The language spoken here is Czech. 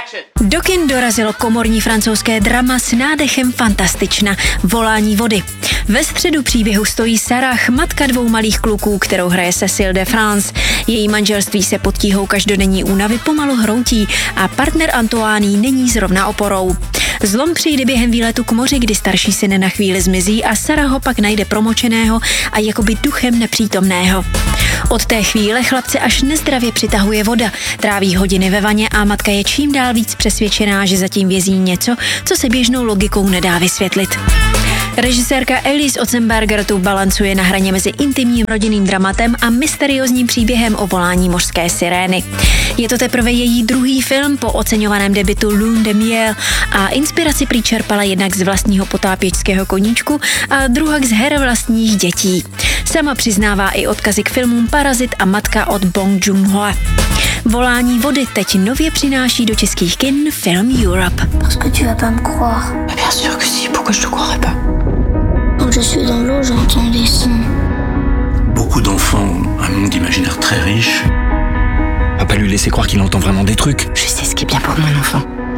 Do kin dorazilo komorní francouzské drama s nádechem fantastična Volání vody. Ve středu příběhu stojí Sarah, matka 2 malých kluků, kterou hraje Cécile de France. Její manželství se pod tíhou každodenní únavy pomalu hroutí a partner Antoine není zrovna oporou. Zlom přijde během výletu k moři, kdy starší syn na chvíli zmizí a Sarah ho pak najde promočeného a jakoby duchem nepřítomného. Od té chvíle chlapce až nezdravě přitahuje voda, tráví hodiny ve vaně a matka je čím dál víc přesvědčená, že zatím vězí něco, co se běžnou logikou nedá vysvětlit. Režisérka Elise Otzenberger tu balancuje na hraně mezi intimním rodinným dramatem a mysteriózním příběhem o volání mořské sirény. Je to teprve její druhý film po oceňovaném debutu Lune de Miel a inspiraci prý čerpala jednak z vlastního potápěčského koníčku a druhak z her vlastních dětí. Sama přiznává i odkazy k filmům Parazit a Matka od Bong Joon-ho. Volání vody teď nově přináší do českých kin Film Europe. Parce que tu vas pas me croire. Mais bien sûr que si, pourquoi je te croirais pas? Quand je suis dans l'eau, j'entends des sons. Beaucoup d'enfants ont un monde imaginaire très riche. On va pas lui laisser croire qu'il entend vraiment des trucs. Je sais ce qui est bien pour mon enfant.